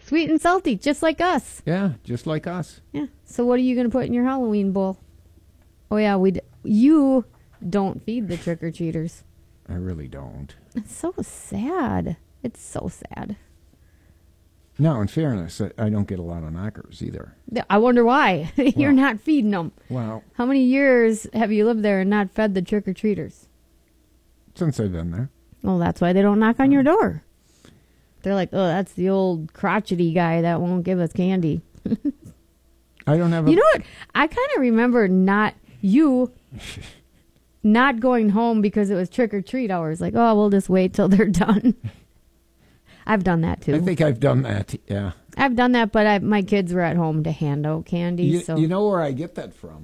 Sweet and salty, just like us. Yeah, just like us. Yeah. So what are you going to put in your Halloween bowl? Oh, yeah, you don't feed the trick-or-treaters. I really don't. It's so sad. It's so sad. No, in fairness, I don't get a lot of knockers either. I wonder why. You're not feeding them. Well, How many years have you lived there and not fed the trick-or-treaters? since I've been there. Well, that's why they don't knock on your door. They're like, oh, that's the old crotchety guy that won't give us candy. I don't have You know what? I kind of remember not going home because it was trick-or-treat hours. Like, oh, we'll just wait till they're done. I've done that, too. I think I've done that, yeah. I've done that, but my kids were at home to hand out candy. You know where I get that from?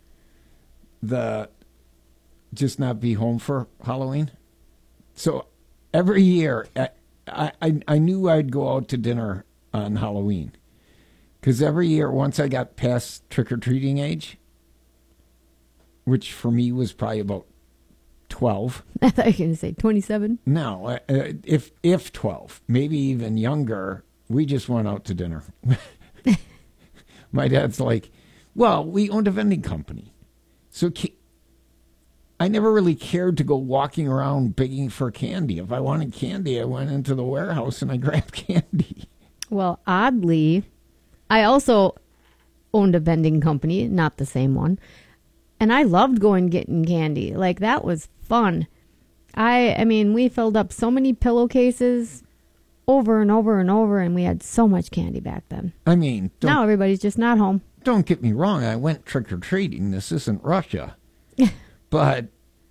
Just not be home for Halloween. So every year, I knew I'd go out to dinner on Halloween. Because every year, once I got past trick-or-treating age, which for me was probably about 12. I thought you were going to say 27. No, if 12, maybe even younger, we just went out to dinner. My dad's like, well, we owned a vending company. So I never really cared to go walking around begging for candy. If I wanted candy, I went into the warehouse and I grabbed candy. Well, oddly, I also owned a vending company, not the same one. And I loved getting candy. Like, that was fun. I mean, we filled up so many pillowcases over and over and over, and we had so much candy back then. I mean, now everybody's just not home. Don't get me wrong. I went trick-or-treating. This isn't Russia. But,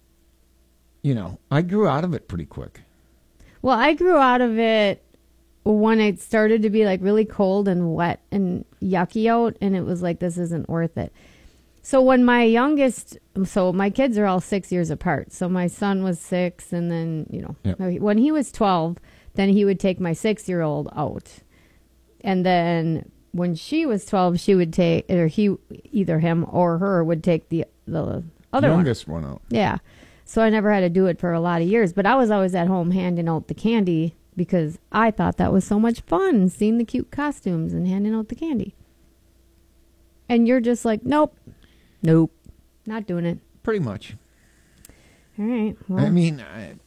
I grew out of it pretty quick. Well, I grew out of it when it started to be, like, really cold and wet and yucky out, and it was like, this isn't worth it. So when my kids are all 6 years apart. So my son was 6, and then, when he was 12, then he would take my 6-year-old out. And then when she was 12, she would take, either him or her would take the other youngest one out. Yeah. So I never had to do it for a lot of years. But I was always at home handing out the candy because I thought that was so much fun, seeing the cute costumes and handing out the candy. And you're just like, nope, not doing it. Pretty much. All right. Well, I mean,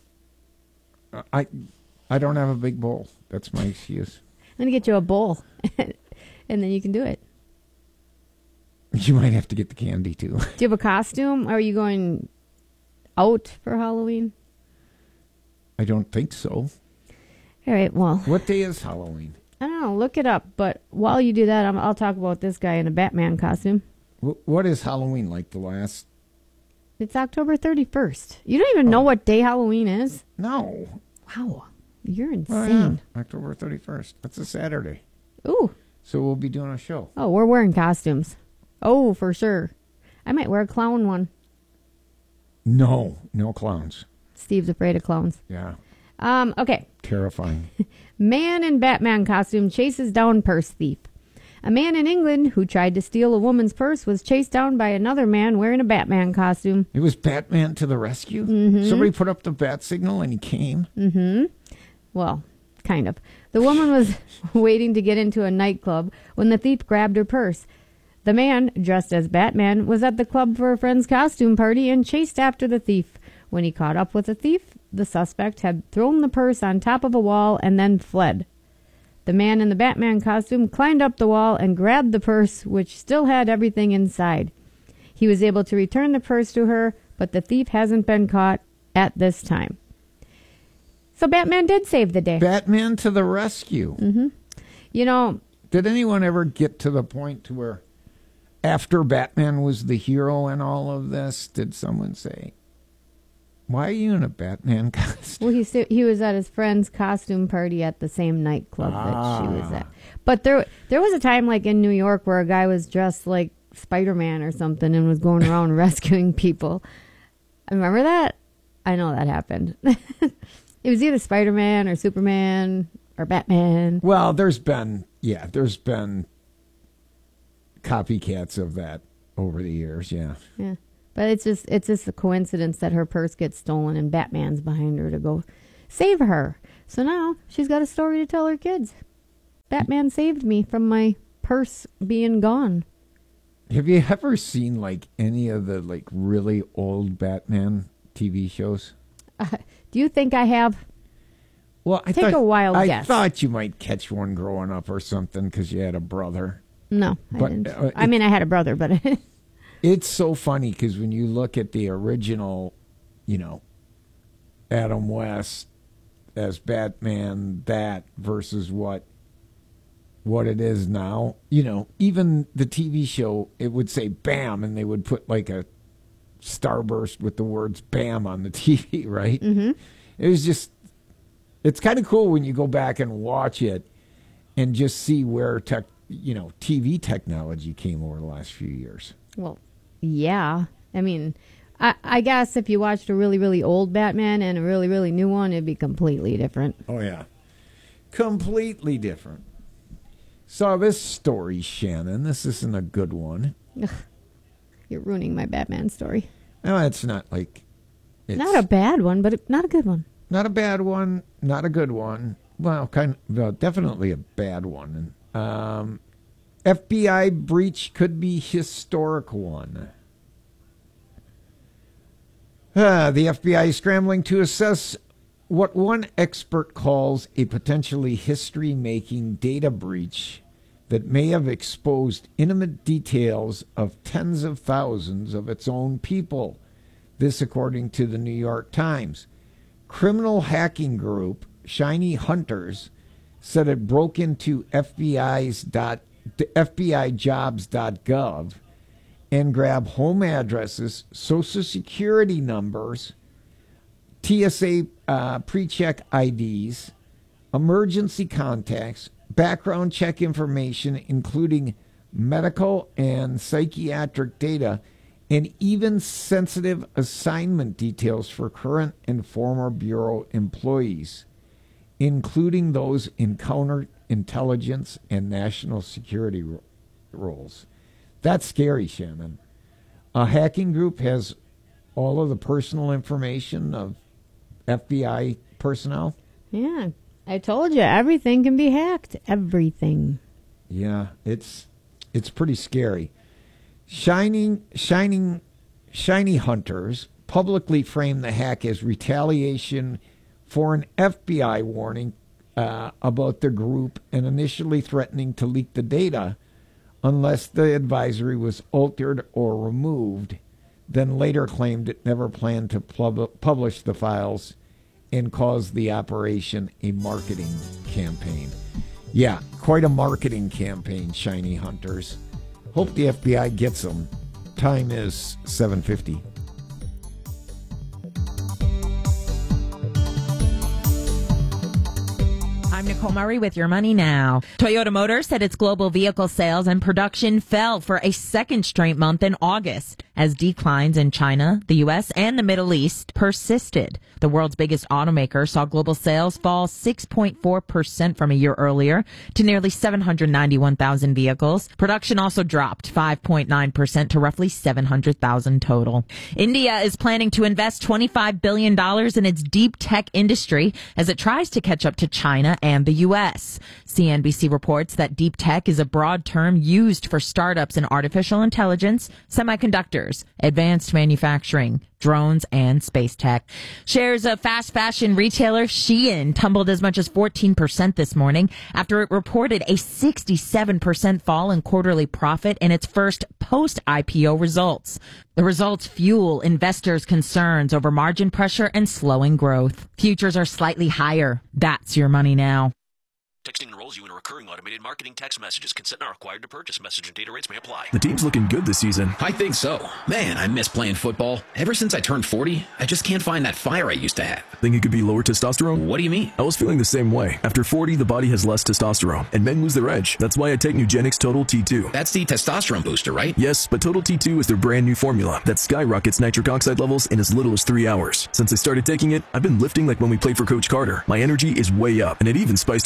I don't have a big bowl. That's my excuse. I'm going to get you a bowl, and then you can do it. You might have to get the candy, too. Do you have a costume? Are you going out for Halloween? I don't think so. All right, well. What day is Halloween? I don't know. Look it up. But while you do that, I'll talk about this guy in a Batman costume. What is Halloween like the last? It's October 31st. You don't even know what day Halloween is? No. Wow. You're insane. Oh, yeah. October 31st. That's a Saturday. Ooh. So we'll be doing a show. Oh, we're wearing costumes. Oh, for sure. I might wear a clown one. No clowns. Steve's afraid of clowns. Yeah. Okay. Terrifying. Man in Batman costume chases down purse thief. A man in England who tried to steal a woman's purse was chased down by another man wearing a Batman costume. It was Batman to the rescue? Mm-hmm. Somebody put up the bat signal and he came? Mm-hmm. Well, kind of. The woman was waiting to get into a nightclub when the thief grabbed her purse. The man, dressed as Batman, was at the club for a friend's costume party and chased after the thief. When he caught up with the thief, the suspect had thrown the purse on top of a wall and then fled. The man in the Batman costume climbed up the wall and grabbed the purse, which still had everything inside. He was able to return the purse to her, but the thief hasn't been caught at this time. So Batman did save the day. Batman to the rescue. Mm-hmm. Did anyone ever get to the point to where after Batman was the hero in all of this, did someone say, why are you in a Batman costume? Well, he was at his friend's costume party at the same nightclub that she was at. But there was a time, like in New York, where a guy was dressed like Spider-Man or something and was going around rescuing people. Remember that? I know that happened. It was either Spider-Man or Superman or Batman. Well, there's been copycats of that over the years, yeah. Yeah. But it's just a coincidence that her purse gets stolen and Batman's behind her to go save her. So now she's got a story to tell her kids. Batman saved me from my purse being gone. Have you ever seen like any of the like really old Batman TV shows? Do you think I have? Well, Take a wild guess. I thought you might catch one growing up or something because you had a brother. No, I didn't. I mean, I had a brother, but it's so funny because when you look at the original, Adam West as Batman, that versus what it is now, even the TV show, it would say BAM, and they would put like a starburst with the words BAM on the TV, right? Mm-hmm. It was just, it's kind of cool when you go back and watch it and just see where TV technology came over the last few years. Well, yeah. I mean, I guess if you watched a really, really old Batman and a really, really new one, it'd be completely different. Oh, yeah. Completely different. Saw this story, Shannon. This isn't a good one. Ugh, you're ruining my Batman story. No, it's not like... It's not a bad one, but not a good one. Not a bad one, not a good one. Well, definitely a bad one. FBI breach could be historic one. The FBI is scrambling to assess what one expert calls a potentially history-making data breach that may have exposed intimate details of tens of thousands of its own people. This according to the New York Times. Criminal hacking group Shiny Hunters said it broke into FBIjobs.gov and grabbed home addresses, social security numbers, TSA pre-check IDs, emergency contacts, background check information, including medical and psychiatric data, and even sensitive assignment details for current and former Bureau employees, including those in counterintelligence and national security roles. That's scary, Shannon. A hacking group has all of the personal information of FBI personnel. Yeah, I told you, everything can be hacked. Everything. Yeah, it's pretty scary. Shiny Hunters publicly framed the hack as retaliation for an FBI warning about the group and initially threatening to leak the data unless the advisory was altered or removed, then later claimed it never planned to publish the files and caused the operation a marketing campaign. Yeah, quite a marketing campaign, Shiny Hunters. Hope the FBI gets them. Time is 7:50. I'm Nicole Murray with Your Money Now. Toyota Motors said its global vehicle sales and production fell for a second straight month in August as declines in China, the U.S., and the Middle East persisted. The world's biggest automaker saw global sales fall 6.4% from a year earlier to nearly 791,000 vehicles. Production also dropped 5.9% to roughly 700,000 total. India is planning to invest $25 billion in its deep tech industry as it tries to catch up to China and the U.S. CNBC reports that deep tech is a broad term used for startups in artificial intelligence, semiconductors, advanced manufacturing, drones, and space tech. Shares of fast fashion retailer Shein tumbled as much as 14% this morning after it reported a 67% fall in quarterly profit in its first post-IPO results. The results fuel investors' concerns over margin pressure and slowing growth. Futures are slightly higher. That's Your Money Now. Texting enrolls you in a recurring automated marketing text messages. Consent not required to purchase. Message and data rates may apply. The team's looking good this season. I think so. Man, I miss playing football. Ever since I turned 40, I just can't find that fire I used to have. Think it could be lower testosterone? What do you mean? I was feeling the same way. After 40, the body has less testosterone, and men lose their edge. That's why I take Nugenix Total T2. That's the testosterone booster, right? Yes, but Total T2 is their brand new formula that skyrockets nitric oxide levels in as little as 3 hours. Since I started taking it, I've been lifting like when we played for Coach Carter. My energy is way up, and it even spiced up things because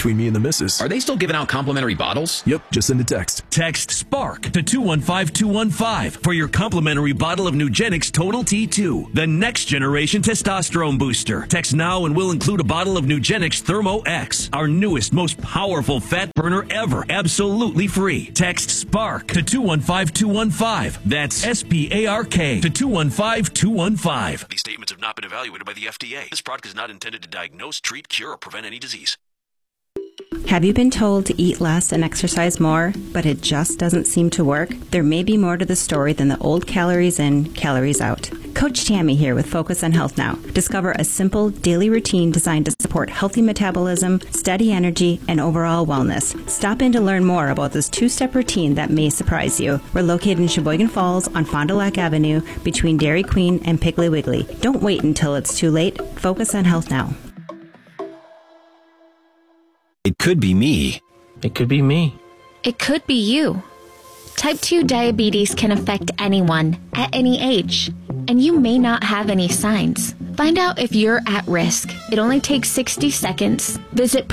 between me and the missus. Are they still giving out complimentary bottles? Yep, just send a text. Text SPARK to 215215 for your complimentary bottle of Nugenix Total T2, the next generation testosterone booster. Text now and we'll include a bottle of Nugenix Thermo X, our newest, most powerful fat burner ever, absolutely free. Text SPARK to 215215. That's SPARK to 215215. These statements have not been evaluated by the FDA. This product is not intended to diagnose, treat, cure, or prevent any disease. Have you been told to eat less and exercise more, but it just doesn't seem to work? There may be more to the story than the old calories in, calories out. Coach Tammy here with Focus on Health Now. Discover a simple daily routine designed to support healthy metabolism, steady energy, and overall wellness. Stop in to learn more about this two-step routine that may surprise you. We're located in Sheboygan Falls on Fond du Lac Avenue between Dairy Queen and Piggly Wiggly. Don't wait until it's too late. Focus on Health Now. It could be me. It could be me. It could be you. Type 2 diabetes can affect anyone at any age, and you may not have any signs. Find out if you're at risk. It only takes 60 seconds. Visit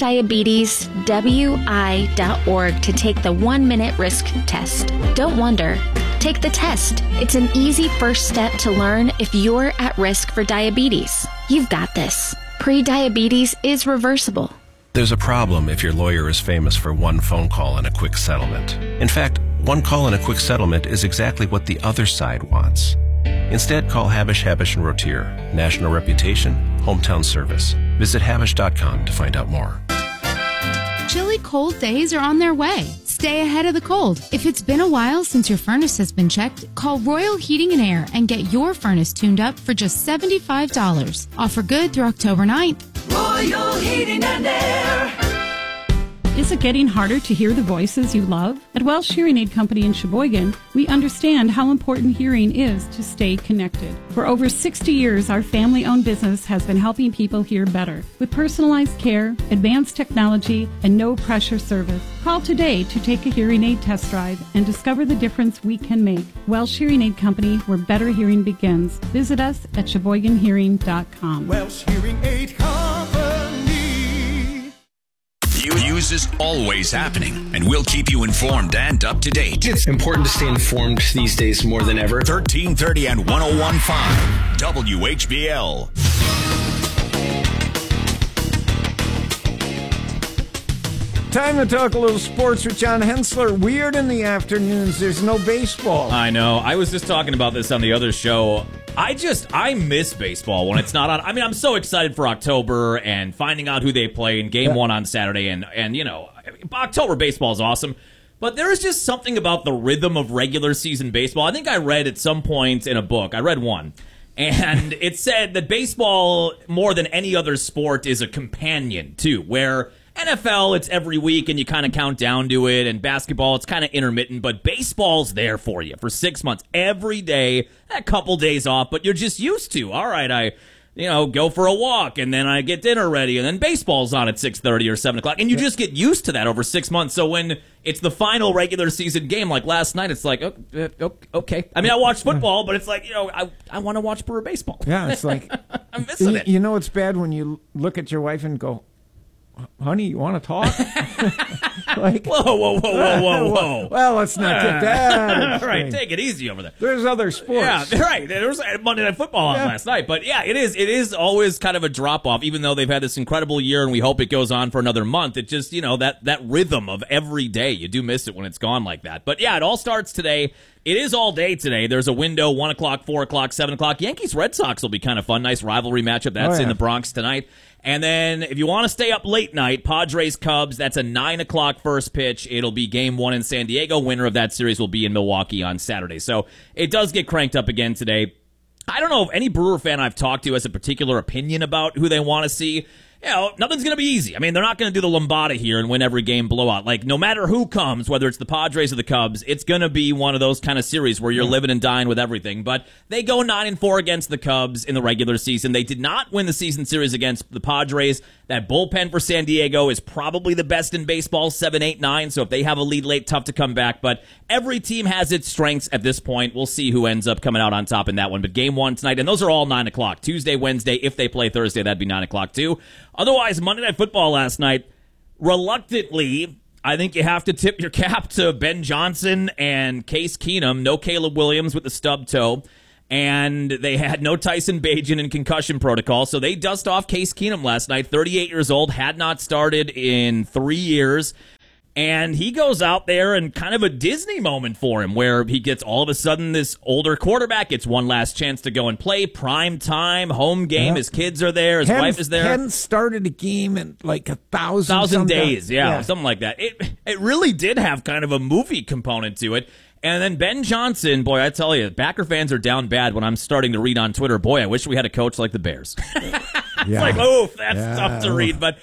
PreventDiabetesWI.org to take the 1-minute risk test. Don't wonder. Take the test. It's an easy first step to learn if you're at risk for diabetes. You've got this. Pre-diabetes is reversible. There's a problem if your lawyer is famous for one phone call and a quick settlement. In fact, one call and a quick settlement is exactly what the other side wants. Instead, call Habish, Habish & Rotier. National reputation, hometown service. Visit Habish.com to find out more. Chilly cold days are on their way. Stay ahead of the cold. If it's been a while since your furnace has been checked, call Royal Heating and Air and get your furnace tuned up for just $75. Offer good through October 9th. Royal Heating and Air. Is it getting harder to hear the voices you love? At Welsh Hearing Aid Company in Sheboygan, we understand how important hearing is to stay connected. For over 60 years, our family-owned business has been helping people hear better with personalized care, advanced technology, and no-pressure service. Call today to take a hearing aid test drive and discover the difference we can make. Welsh Hearing Aid Company, where better hearing begins. Visit us at SheboyganHearing.com. Welsh Hearing Aid Company. News is always happening, and we'll keep you informed and up to date. It's important to stay informed these days more than ever. 1330 and 101.5 WHBL. Time to talk a little sports with John Hensler. Weird in the afternoons. There's no baseball. I know. I was just talking about this on the other show. I miss baseball when it's not on. I mean, I'm so excited for October and finding out who they play in Game 1 on Saturday. And you know, October baseball is awesome. But there is just something about the rhythm of regular season baseball. I think I read at some point in a book, I read one, and it said that baseball, more than any other sport, is a companion, too, where NFL, it's every week and you kind of count down to it, and basketball, it's kind of intermittent, but baseball's there for you for 6 months, every day, a couple days off, but you're just used to, all right, I go for a walk, and then I get dinner ready, and then baseball's on at 6:30 or 7 o'clock, and you just get used to that over 6 months, so when it's the final regular season game, like last night, it's like, okay. I mean, I watched football, but it's like, I want to watch Brewer baseball. Yeah, it's like, I'm missing it. You know, it's bad when you look at your wife and go, honey, you want to talk? Like, whoa. Well, let's not get that. All right, take it easy over there. There's other sports. Yeah, right. There was Monday Night Football on last night. But yeah, it is always kind of a drop-off, even though they've had this incredible year and we hope it goes on for another month. It just, that rhythm of every day, you do miss it when it's gone like that. But yeah, it all starts today. It is all day today. There's a window, 1 o'clock, 4 o'clock, 7 o'clock. Yankees-Red Sox will be kind of fun. Nice rivalry matchup. That's in the Bronx tonight. And then if you want to stay up late night, Padres-Cubs, that's a 9 o'clock first pitch. It'll be Game 1 in San Diego. Winner of that series will be in Milwaukee on Saturday. So it does get cranked up again today. I don't know if any Brewer fan I've talked to has a particular opinion about who they want to see. Nothing's going to be easy. I mean, they're not going to do the Lombardi here and win every game blowout. Like, no matter who comes, whether it's the Padres or the Cubs, it's going to be one of those kind of series where you're living and dying with everything. But they go 9-4 against the Cubs in the regular season. They did not win the season series against the Padres. That bullpen for San Diego is probably the best in baseball, 7-8-9. So if they have a lead late, tough to come back. But every team has its strengths at this point. We'll see who ends up coming out on top in that one. But Game 1 tonight, and those are all 9 o'clock. Tuesday, Wednesday, if they play Thursday, that'd be 9 o'clock too. Otherwise, Monday Night Football last night, Reluctantly, I think you have to tip your cap to Ben Johnson and Case Keenum. No Caleb Williams with the stub toe. And they had no Tyson Bagent in concussion protocol. So they dust off Case Keenum last night, 38 years old, had not started in 3 years. And he goes out there and kind of a Disney moment for him where he gets all of a sudden this older quarterback gets one last chance to go and play. Prime time, home game. His kids are there. His wife is there. Hadn't started a game in like 1,000 days. Yeah, something like that. It really did have kind of a movie component to it. And then Ben Johnson, boy, I tell you, Packer fans are down bad when I'm starting to read on Twitter, boy, I wish we had a coach like the Bears. It's like, that's tough to read. But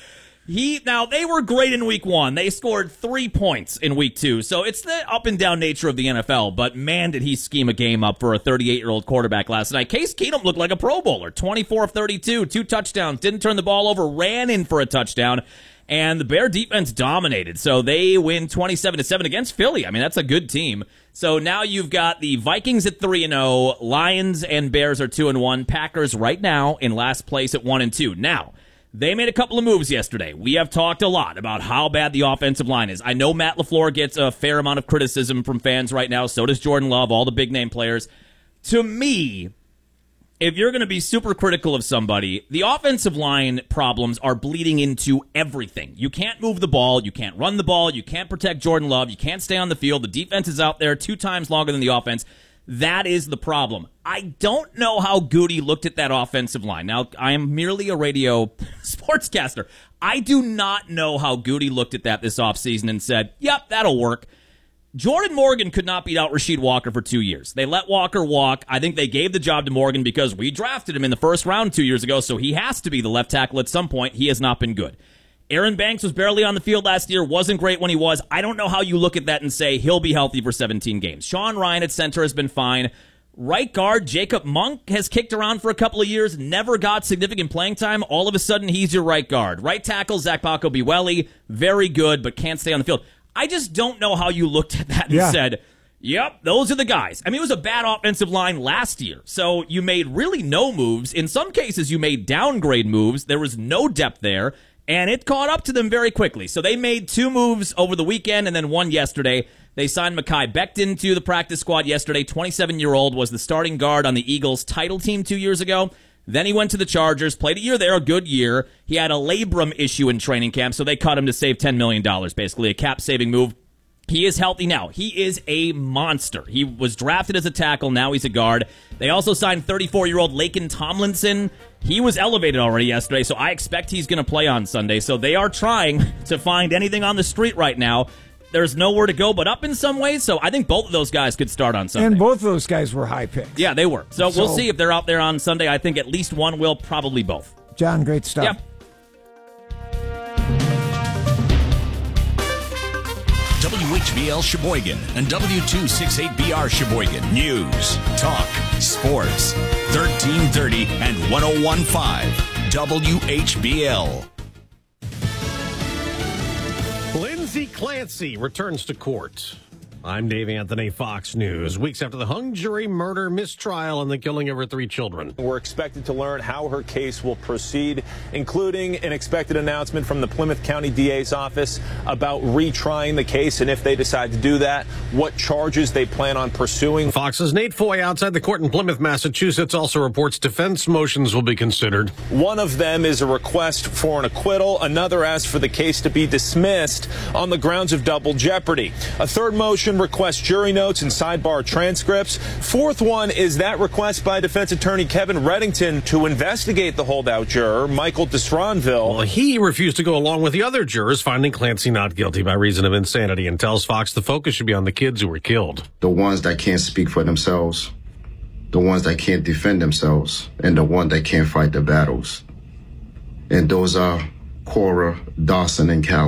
they were great in week 1. They scored 3 points in week 2. So it's the up and down nature of the NFL. But man, did he scheme a game up for a 38-year-old quarterback last night. Case Keenum looked like a Pro Bowler. 24 of 32, 2 touchdowns, didn't turn the ball over, ran in for a touchdown. And the Bear defense dominated. So they win 27-7 against Philly. I mean, that's a good team. So now you've got the Vikings at 3-0, Lions and Bears are 2-1, Packers right now in last place at 1-2. Now, they made a couple of moves yesterday. We have talked a lot about how bad the offensive line is. I know Matt LaFleur gets a fair amount of criticism from fans right now. So does Jordan Love, all the big-name players. To me, if you're going to be super critical of somebody, the offensive line problems are bleeding into everything. You can't move the ball. You can't run the ball. You can't protect Jordan Love. You can't stay on the field. The defense is out there 2 times longer than the offense. That is the problem. I don't know how Goody looked at that offensive line. Now, I am merely a radio sportscaster. I do not know how Goody looked at that this offseason and said, yep, that'll work. Jordan Morgan could not beat out Rasheed Walker for 2 years. They let Walker walk. I think they gave the job to Morgan because we drafted him in the first round 2 years ago, so he has to be the left tackle at some point. He has not been good. Aaron Banks was barely on the field last year, wasn't great when he was. I don't know how you look at that and say he'll be healthy for 17 games. Sean Ryan at center has been fine. Right guard, Jacob Monk has kicked around for a couple of years, never got significant playing time. All of a sudden, he's your right guard. Right tackle, Zach Paco-Bewelli, very good, but can't stay on the field. I just don't know how you looked at that and said, yep, those are the guys. I mean, it was a bad offensive line last year, so you made really no moves. In some cases, you made downgrade moves. There was no depth there. And it caught up to them very quickly. So they made 2 moves over the weekend and then 1 yesterday. They signed Mekhi Becton to the practice squad yesterday. 27-year-old was the starting guard on the Eagles' title team 2 years ago. Then he went to the Chargers, played a year there, a good year. He had a labrum issue in training camp, so they cut him to save $10 million, basically a cap-saving move. He is healthy now. He is a monster. He was drafted as a tackle. Now he's a guard. They also signed 34-year-old Laken Tomlinson. He was elevated already yesterday, so I expect he's going to play on Sunday. So they are trying to find anything on the street right now. There's nowhere to go but up in some ways, so I think both of those guys could start on Sunday. And both of those guys were high picks. Yeah, they were. So we'll see if they're out there on Sunday. I think at least one will, probably both. John, great stuff. Yep. WHBL Sheboygan and W268BR Sheboygan. News, talk, sports. 1330 and 101.5 WHBL. Lindsay Clancy returns to court. I'm Dave Anthony, Fox News. Weeks after the hung jury murder mistrial and the killing of her 3 children. We're expected to learn how her case will proceed, including an expected announcement from the Plymouth County DA's office about retrying the case, and if they decide to do that, what charges they plan on pursuing. Fox's Nate Foy outside the court in Plymouth, Massachusetts, also reports defense motions will be considered. One of them is a request for an acquittal. Another asks for the case to be dismissed on the grounds of double jeopardy. A third motion requests jury notes and sidebar transcripts. Fourth one is that request by defense attorney Kevin Reddington to investigate the holdout juror, Michael Destronville. Well, he refused to go along with the other jurors, finding Clancy not guilty by reason of insanity, and tells Fox the focus should be on the kids who were killed. The ones that can't speak for themselves, the ones that can't defend themselves, and the one that can't fight the battles. And those are Cora, Dawson, and Callan.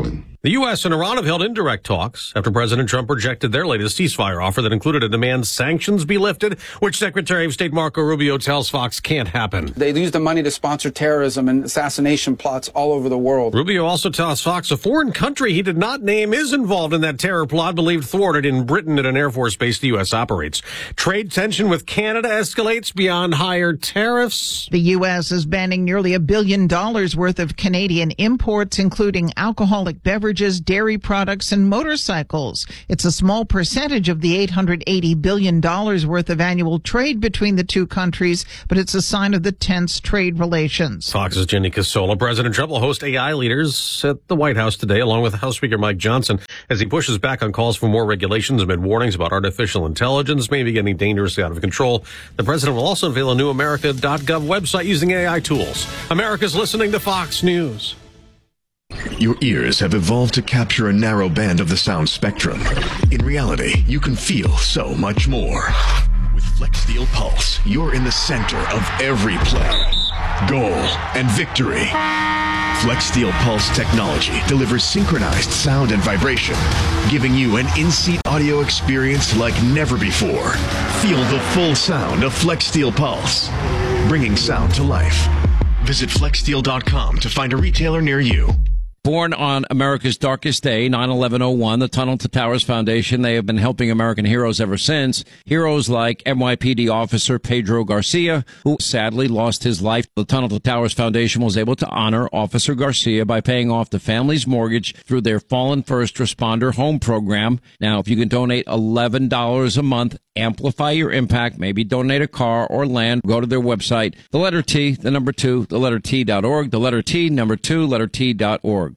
The U.S. and Iran have held indirect talks after President Trump rejected their latest ceasefire offer that included a demand sanctions be lifted, which Secretary of State Marco Rubio tells Fox can't happen. They use the money to sponsor terrorism and assassination plots all over the world. Rubio also tells Fox a foreign country he did not name is involved in that terror plot believed thwarted in Britain at an Air Force base the U.S. operates. Trade tension with Canada escalates beyond higher tariffs. The U.S. is banning nearly $1 billion worth of Canadian imports, including alcoholic beverages, dairy products, and motorcycles. It's a small percentage of the $880 billion worth of annual trade between the two countries, but it's a sign of the tense trade relations. Fox's Jenny Casola. President Trump will host AI leaders at the White House today, along with House Speaker Mike Johnson, as he pushes back on calls for more regulations amid warnings about artificial intelligence may be getting dangerously out of control. The president will also unveil a new America.gov website using AI tools. America's listening to Fox News. Your ears have evolved to capture a narrow band of the sound spectrum. In reality, you can feel so much more. With FlexSteel Pulse, you're in the center of every play, goal, and victory. FlexSteel Pulse technology delivers synchronized sound and vibration, giving you an in-seat audio experience like never before. Feel the full sound of FlexSteel Pulse, bringing sound to life. Visit FlexSteel.com to find a retailer near you. Born on America's darkest day, 9/11/01, the Tunnel to Towers Foundation, they have been helping American heroes ever since. Heroes like NYPD officer Pedro Garcia, who sadly lost his life. The Tunnel to Towers Foundation was able to honor Officer Garcia by paying off the family's mortgage through their Fallen First Responder Home Program. Now, if you can donate $11 a month, amplify your impact, maybe donate a car or land, go to their website, the letter T, the number 2, the letter T.org, the letter T, number 2, letter T.org.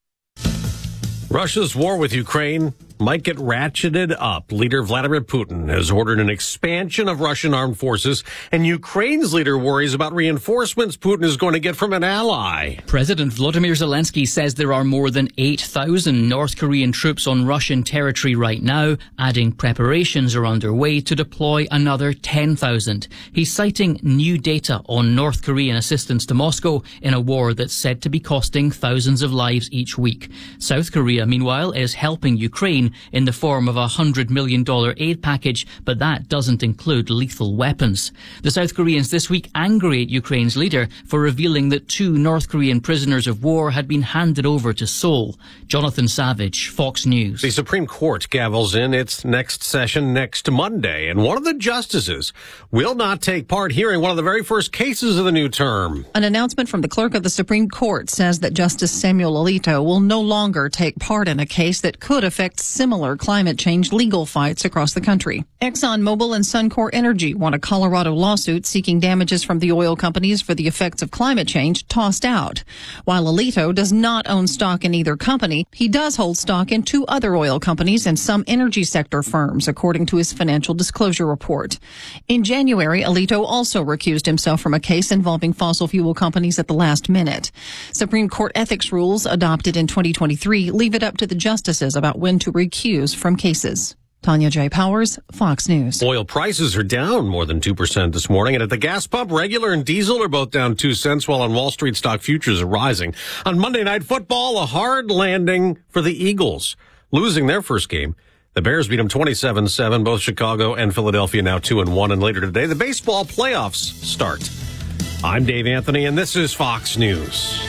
Russia's war with Ukraine might get ratcheted up. Leader Vladimir Putin has ordered an expansion of Russian armed forces, and Ukraine's leader worries about reinforcements Putin is going to get from an ally. President Volodymyr Zelensky says there are more than 8,000 North Korean troops on Russian territory right now, adding preparations are underway to deploy another 10,000. He's citing new data on North Korean assistance to Moscow in a war that's said to be costing thousands of lives each week. South Korea, meanwhile, is helping Ukraine in the form of a $100 million aid package, but that doesn't include lethal weapons. The South Koreans this week angry at Ukraine's leader for revealing that 2 North Korean prisoners of war had been handed over to Seoul. Jonathan Savage, Fox News. The Supreme Court gavels in its next session next Monday, and one of the justices will not take part hearing one of the very first cases of the new term. An announcement from the clerk of the Supreme Court says that Justice Samuel Alito will no longer take part in a case that could affect similar climate change legal fights across the country. ExxonMobil and Suncor Energy want a Colorado lawsuit seeking damages from the oil companies for the effects of climate change tossed out. While Alito does not own stock in either company, he does hold stock in 2 other oil companies and some energy sector firms, according to his financial disclosure report. In January, Alito also recused himself from a case involving fossil fuel companies at the last minute. Supreme Court ethics rules adopted in 2023 leave it up to the justices about when to recuse from cases. Tanya J. Powers, Fox News. Oil prices are down more than 2% this morning, and at the gas pump, regular and diesel are both down 2 cents, while on Wall Street, stock futures are rising. On Monday Night Football, a hard landing for the Eagles, losing their first game. The Bears beat them 27-7, both Chicago and Philadelphia now 2-1, and later today, the baseball playoffs start. I'm Dave Anthony, and this is Fox News.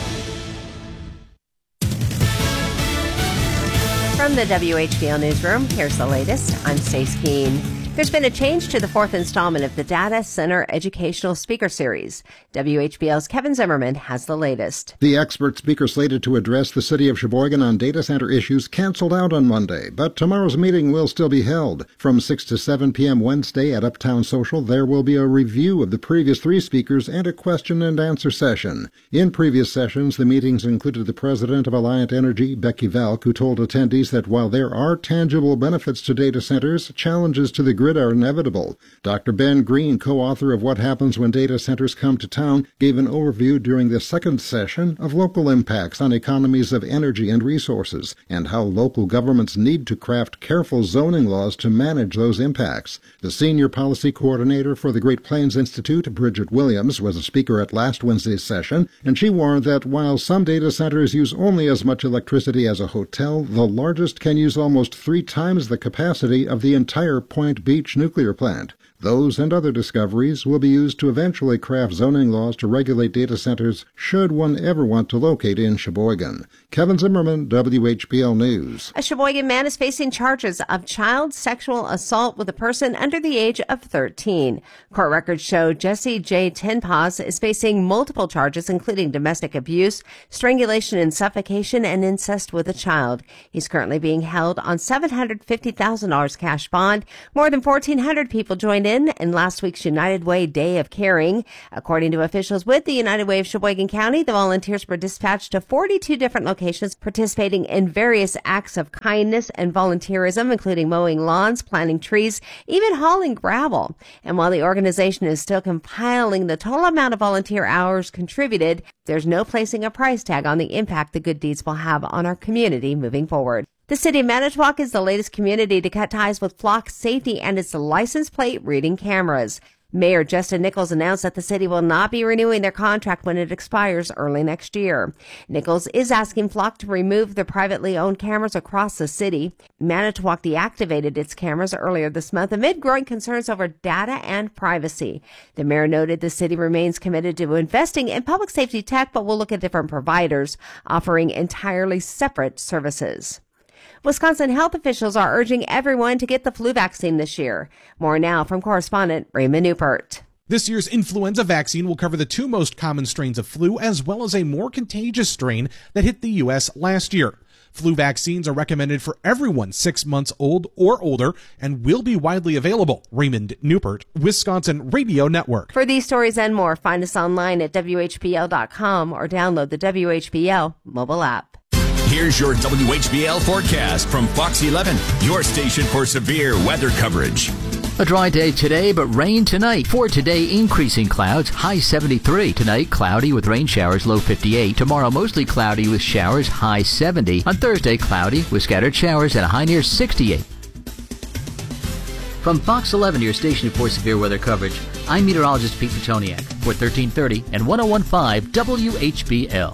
From the WHBL Newsroom, here's the latest. I'm Stace Keene. There's been a change to the 4th installment of the Data Center Educational Speaker Series. WHBL's Kevin Zimmerman has the latest. The expert speaker slated to address the city of Sheboygan on data center issues canceled out on Monday, but tomorrow's meeting will still be held. From 6 to 7 p.m. Wednesday at Uptown Social, there will be a review of the previous 3 speakers and a question and answer session. In previous sessions, the meetings included the president of Alliant Energy, Becky Valk, who told attendees that while there are tangible benefits to data centers, challenges to the grid are inevitable. Dr. Ben Green, co-author of What Happens When Data Centers Come to Town, gave an overview during the second session of local impacts on economies of energy and resources, and how local governments need to craft careful zoning laws to manage those impacts. The senior policy coordinator for the Great Plains Institute, Bridget Williams, was a speaker at last Wednesday's session, and she warned that while some data centers use only as much electricity as a hotel, the largest can use almost 3 times the capacity of the entire Point Beach nuclear plant. Those and other discoveries will be used to eventually craft zoning laws to regulate data centers should one ever want to locate in Sheboygan. Kevin Zimmerman, WHPL News. A Sheboygan man is facing charges of child sexual assault with a person under the age of 13. Court records show Jesse J. Tenpaz is facing multiple charges, including domestic abuse, strangulation and suffocation, and incest with a child. He's currently being held on $750,000 cash bond. More than 1,400 people joined in last week's United Way Day of Caring. According to officials with the United Way of Sheboygan County, the volunteers were dispatched to 42 different locations, participating in various acts of kindness and volunteerism, including mowing lawns, planting trees, even hauling gravel. And while the organization is still compiling the total amount of volunteer hours contributed, there's no placing a price tag on the impact the good deeds will have on our community moving forward. The city of Manitowoc is the latest community to cut ties with Flock Safety and its license plate reading cameras. Mayor Justin Nichols announced that the city will not be renewing their contract when it expires early next year. Nichols is asking Flock to remove the privately owned cameras across the city. Manitowoc deactivated its cameras earlier this month amid growing concerns over data and privacy. The mayor noted the city remains committed to investing in public safety tech, but will look at different providers offering entirely separate services. Wisconsin health officials are urging everyone to get the flu vaccine this year. More now from correspondent Raymond Newport. This year's influenza vaccine will cover the 2 most common strains of flu, as well as a more contagious strain that hit the U.S. last year. Flu vaccines are recommended for everyone 6 months old or older and will be widely available. Raymond Newport, Wisconsin Radio Network. For these stories and more, find us online at WHPL.com or download the WHPL mobile app. Here's your WHBL forecast from Fox 11, your station for severe weather coverage. A dry day today, but rain tonight. For today, increasing clouds, high 73. Tonight, cloudy with rain showers, low 58. Tomorrow, mostly cloudy with showers, high 70. On Thursday, cloudy with scattered showers and a high near 68. From Fox 11, your station for severe weather coverage, I'm meteorologist Pete Petoniak for 1330 and 1015 WHBL.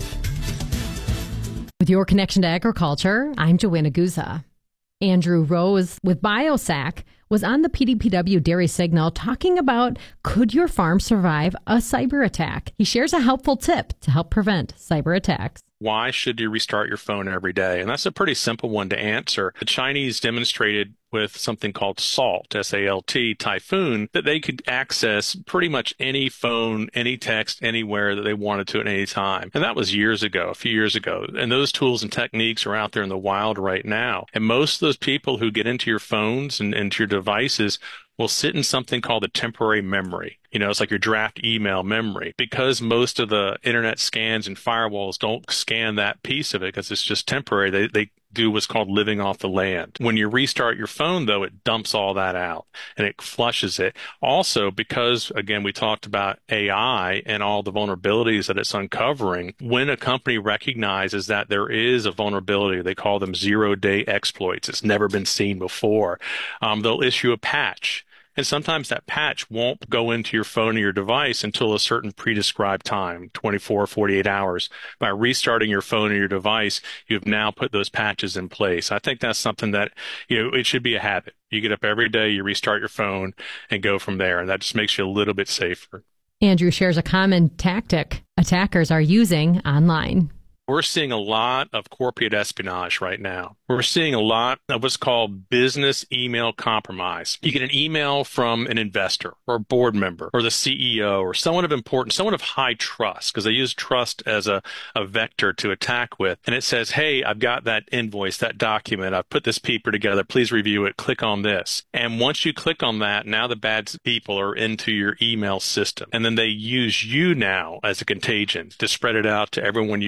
With your connection to agriculture, I'm Joanna Guza. Andrew Rose with BioSac was on the PDPW Dairy Signal talking about, could your farm survive a cyber attack? He shares a helpful tip to help prevent cyber attacks. Why should you restart your phone every day? And that's a pretty simple one to answer. The Chinese demonstrated with something called SALT, S-A-L-T, Typhoon, that they could access pretty much any phone, any text, anywhere that they wanted to at any time. And that was years ago, a few years ago. And those tools and techniques are out there in the wild right now. And most of those people who get into your phones and into your devices will sit in something called a temporary memory. You know, it's like your draft email memory. Because most of the internet scans and firewalls don't scan that piece of it because it's just temporary, they do what's called living off the land. When you restart your phone, though, it dumps all that out and it flushes it. Also, because, again, we talked about AI and all the vulnerabilities that it's uncovering, when a company recognizes that there is a vulnerability, they call them zero-day exploits. It's never been seen before. They'll issue a patch. And sometimes that patch won't go into your phone or your device until a certain prescribed time, 24, 48 hours. By restarting your phone or your device, you've now put those patches in place. I think that's something that, it should be a habit. You get up every day, you restart your phone and go from there. And that just makes you a little bit safer. Andrew shares a common tactic attackers are using online. We're seeing a lot of corporate espionage right now. We're seeing a lot of what's called business email compromise. You get an email from an investor or a board member or the CEO or someone of importance, someone of high trust, because they use trust as a vector to attack with. And it says, hey, I've got that invoice, that document. I've put this paper together. Please review it. Click on this. And once you click on that, now the bad people are into your email system. And then they use you now as a contagion to spread it out to everyone you've got.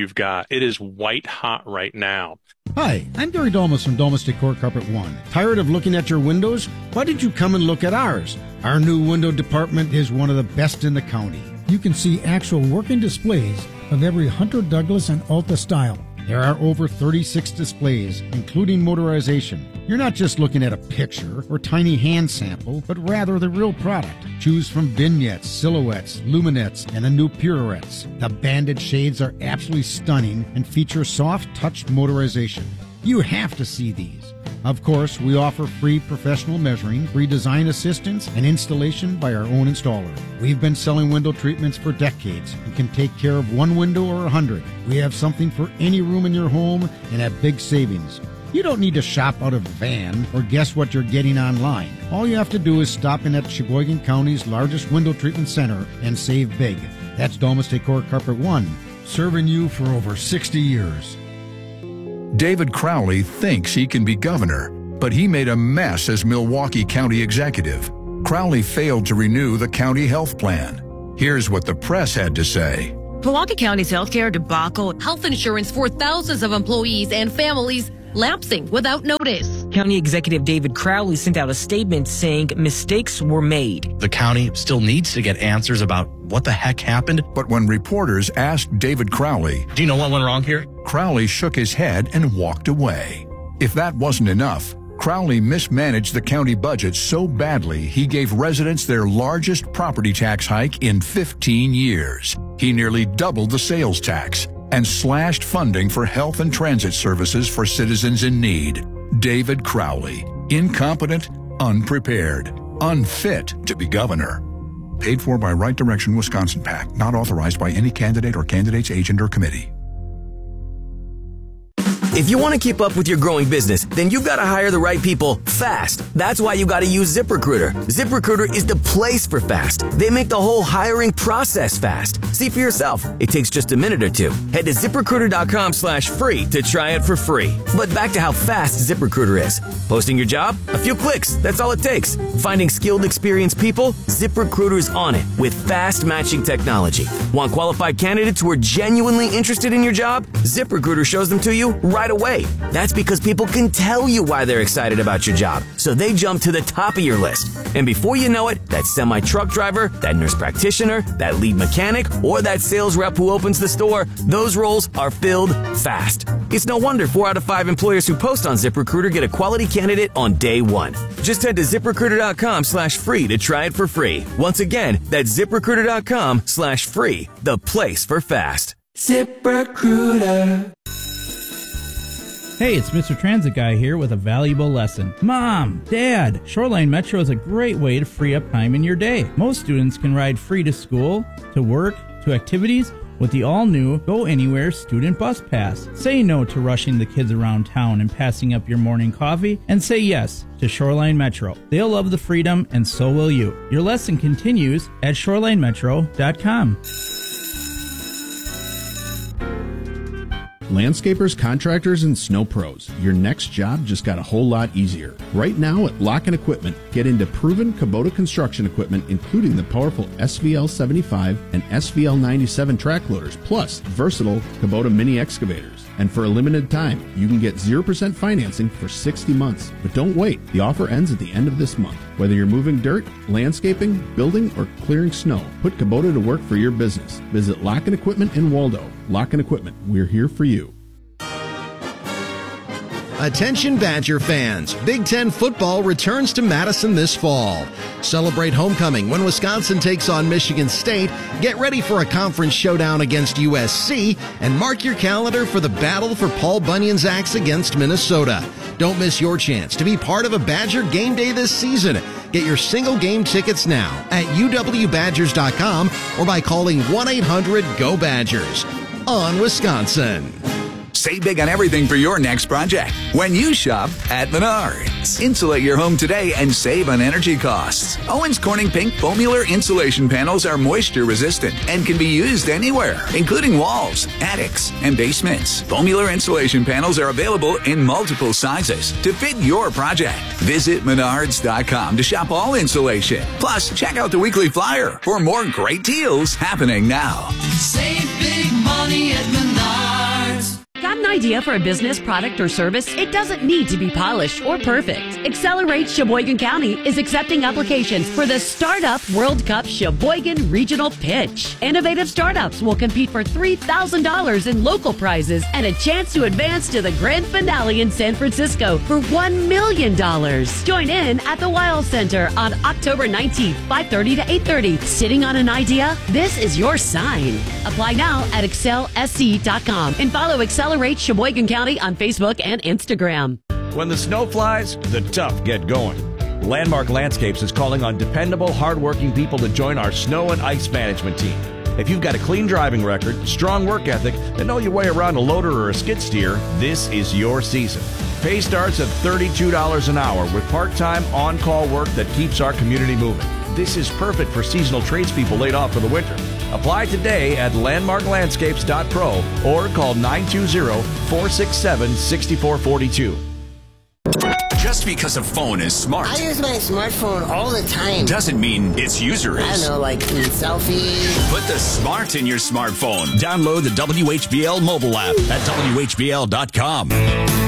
It is white hot right now. Hi, I'm Gary Dolmas from Dolmas Decor Carpet One. Tired of looking at your windows? Why did you come and look at ours? Our new window department is one of the best in the county. You can see actual working displays of every Hunter Douglas and Alta style. There are over 36 displays, including motorization. You're not just looking at a picture or tiny hand sample, but rather the real product. Choose from vignettes, silhouettes, luminettes, and the new Purettes. The banded shades are absolutely stunning and feature soft touch motorization. You have to see these. Of course, we offer free professional measuring, free design assistance, and installation by our own installer. We've been selling window treatments for decades and can take care of one window or 100. We have something for any room in your home and at big savings. You don't need to shop out of a van or guess what you're getting online. All you have to do is stop in at Sheboygan County's largest window treatment center and save big. That's Dolmas Decor Carpet One, serving you for over 60 years. David Crowley thinks he can be governor, but he made a mess as Milwaukee County executive. Crowley failed to renew the county health plan. Here's what the press had to say. Milwaukee County's healthcare debacle, health insurance for thousands of employees and families lapsing without notice. County Executive David Crowley sent out a statement saying mistakes were made. The county still needs to get answers about what the heck happened. But when reporters asked David Crowley, "Do you know what went wrong here?" Crowley shook his head and walked away. If that wasn't enough, Crowley mismanaged the county budget so badly he gave residents their largest property tax hike in 15 years. He nearly doubled the sales tax and slashed funding for health and transit services for citizens in need. David Crowley, incompetent, unprepared, unfit to be governor. Paid for by Right Direction Wisconsin PAC, not authorized by any candidate or candidate's agent or committee. If you want to keep up with your growing business, then you've got to hire the right people fast. That's why you got to use ZipRecruiter. ZipRecruiter is the place for fast. They make the whole hiring process fast. See for yourself. It takes just a minute or two. Head to ZipRecruiter.com/free to try it for free. But back to how fast ZipRecruiter is. Posting your job? A few clicks. That's all it takes. Finding skilled, experienced people? ZipRecruiter's on it with fast matching technology. Want qualified candidates who are genuinely interested in your job? ZipRecruiter shows them to you right away. That's because people can tell you why they're excited about your job, so they jump to the top of your list. And before you know it, that semi-truck driver, that nurse practitioner, that lead mechanic, or that sales rep who opens the store, those roles are filled fast. It's no wonder 4 out of 5 employers who post on ZipRecruiter get a quality candidate on day one. Just head to ZipRecruiter.com/free to try it for free. Once again, that's ZipRecruiter.com/free, the place for fast. ZipRecruiter. Hey, it's Mr. Transit Guy here with a valuable lesson. Mom, Dad, Shoreline Metro is a great way to free up time in your day. Most students can ride free to school, to work, to activities with the all-new Go Anywhere Student Bus Pass. Say no to rushing the kids around town and passing up your morning coffee, and say yes to Shoreline Metro. They'll love the freedom, and so will you. Your lesson continues at ShorelineMetro.com. Landscapers, contractors, and snow pros, your next job just got a whole lot easier. Right now at Lock & Equipment, get into proven Kubota construction equipment, including the powerful SVL 75 and SVL 97 track loaders, plus versatile Kubota mini excavators. And for a limited time, you can get 0% financing for 60 months. But don't wait. The offer ends at the end of this month. Whether you're moving dirt, landscaping, building, or clearing snow, put Kubota to work for your business. Visit Lock & Equipment in Waldo. Lock & Equipment, we're here for you. Attention Badger fans, Big Ten football returns to Madison this fall. Celebrate homecoming when Wisconsin takes on Michigan State, get ready for a conference showdown against USC, and mark your calendar for the battle for Paul Bunyan's axe against Minnesota. Don't miss your chance to be part of a Badger game day this season. Get your single game tickets now at uwbadgers.com or by calling 1-800-GO-BADGERS. On Wisconsin. Save big on everything for your next project when you shop at Menards. Insulate your home today and save on energy costs. Owens Corning Pink Foamular insulation panels are moisture resistant and can be used anywhere, including walls, attics, and basements. Foamular insulation panels are available in multiple sizes to fit your project. Visit Menards.com to shop all insulation. Plus, check out the weekly flyer for more great deals happening now. Save big money at Menards. idea for a business, product, or service? It doesn't need to be polished or perfect. Accelerate Sheboygan County is accepting applications for the Startup World Cup Sheboygan Regional Pitch. Innovative startups will compete for $3,000 in local prizes and a chance to advance to the grand finale in San Francisco for $1 million. Join in at the Wild Center on October 19th, 5:30 to 8:30. Sitting on an idea? This is your sign. Apply now at excelsc.com and follow Accelerate Sheboygan County on Facebook and Instagram. When the snow flies, the tough get going. Landmark Landscapes is calling on dependable, hardworking people to join our snow and ice management team. If you've got a clean driving record, strong work ethic, and know your way around a loader or a skid steer, this is your season. Pay starts at $32 an hour with part-time on-call work that keeps our community moving. This is perfect for seasonal tradespeople laid off for the winter. Apply today at landmarklandscapes.pro or call 920-467-6442. Just because a phone is smart, I use my smartphone all the time, doesn't mean its user is. I don't know, like selfies. Put the smart in your smartphone. Download the WHBL mobile app at WHBL.com.